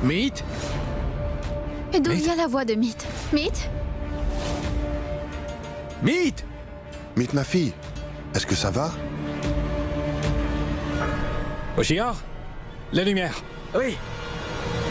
Meet? Et d'où Meet? vient la voix de Meet? Meet? Meet? Meet, ma fille, est-ce que ça va? Oshia? La lumière. Oui.